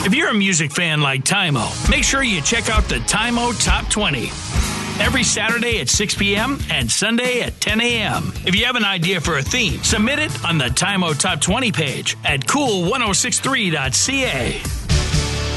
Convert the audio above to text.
If you're a music fan like Tymo, make sure you check out the Tymo Top 20. Every Saturday at 6 p.m. and Sunday at 10 a.m. If you have an idea for a theme, submit it on the Tymo Top 20 page at cool1063.ca.